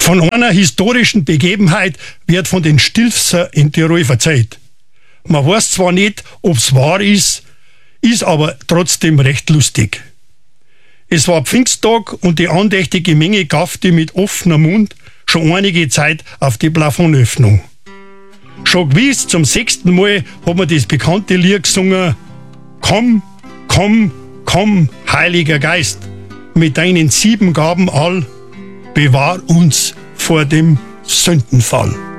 Von einer historischen Begebenheit wird von den Stilfser in Tirol erzählt. Man weiß zwar nicht, ob's wahr ist aber trotzdem recht lustig. Es war Pfingsttag und die andächtige Menge gaffte mit offenem Mund schon einige Zeit auf die Plafonöffnung. Schon gewiss zum 6. Mal hat man das bekannte Lied gesungen: Komm, komm, komm, Heiliger Geist, mit deinen 7 Gaben all, bewahr uns vor dem Sündenfall.